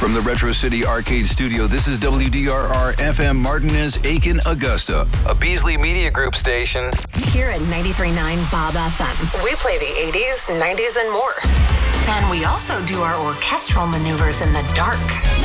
From the Retro City Arcade Studio, this is WDRR FM Martinez, Aiken, Augusta, a Beasley Media Group station. Here at 93.9 Bob FM, we play the 80s, 90s, and more. And we also do our orchestral maneuvers in the dark.